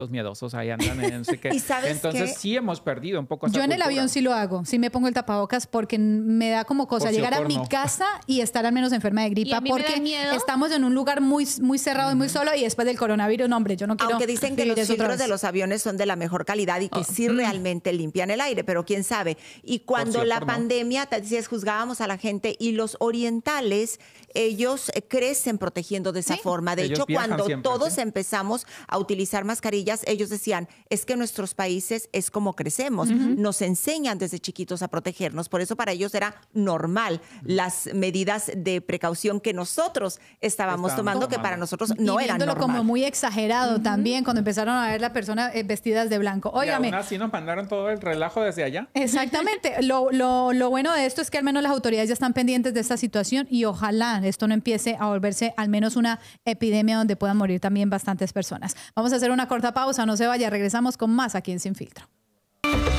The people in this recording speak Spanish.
los miedosos ahí andan en no sé qué. ¿Y sabes Entonces qué? sí hemos perdido un poco esa Yo en el cultura. avión sí lo hago, sí me pongo el tapabocas porque me da como cosa Por si llegar a mi porno. casa y estar al menos enferma de Y gripa a mí me da porque miedo. estamos en un lugar muy, muy cerrado y muy solo y después del coronavirus, no, hombre, yo no quiero Aunque dicen que vivir los eso otra filtros de vez. los aviones son de la mejor calidad y que sí realmente limpian el aire, pero quién sabe. Y cuando Por sí o la por no. pandemia, te decías, juzgábamos a la gente y los orientales, ellos crecen protegiendo de esa Sí. forma. De Ellos hecho, viajan cuando siempre, todos ¿sí? empezamos a utilizar mascarillas, ellos decían, es que nuestros países es como crecemos. Nos enseñan desde chiquitos a protegernos. Por eso para ellos era normal las medidas de precaución que nosotros estábamos tomando, que para nosotros no y eran viéndolo normal. como muy exagerado también cuando empezaron a ver las personas vestidas de blanco. Y Óigame, aún así nos mandaron todo el relajo desde allá. exactamente. Lo bueno de esto es que al menos las autoridades ya están pendientes de esta situación y ojalá esto no empiece a volverse al menos una epidemia donde puedan morir también bastantes personas. Vamos a hacer una corta pausa, no se vaya, regresamos con más aquí en Sin Filtro.